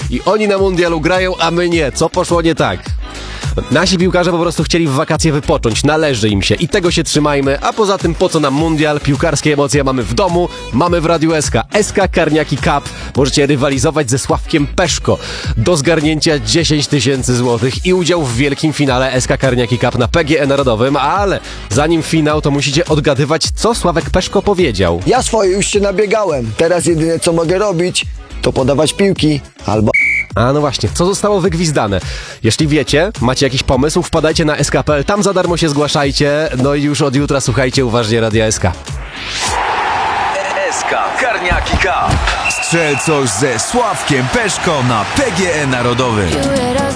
i oni na mundialu grają, a my nie. Co poszło nie tak? Nasi piłkarze po prostu chcieli w wakacje wypocząć, należy im się i tego się trzymajmy, a poza tym po co nam mundial? Piłkarskie emocje mamy w domu, mamy w Radiu SK. SK Karniaki Cup. Możecie rywalizować ze Sławkiem Peszko. Do zgarnięcia 10 000 złotych i udział w wielkim finale SK Karniaki Cup na PGE Narodowym, ale zanim finał, to musicie odgadywać, co Sławek Peszko powiedział. Ja swoje już się nabiegałem. Teraz jedyne co mogę robić, to podawać piłki albo... A no właśnie, co zostało wygwizdane? Jeśli wiecie, macie jakiś pomysł, wpadajcie na sk.pl, tam za darmo się zgłaszajcie, no i już od jutra słuchajcie uważnie Radia SK. SK Karniaki Cup. Strzel coś ze Sławkiem Peszko na PGE Narodowym.